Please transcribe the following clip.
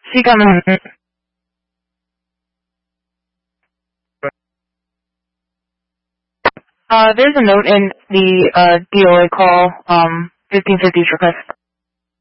시간은 there's a note in the DOA call 1550's request.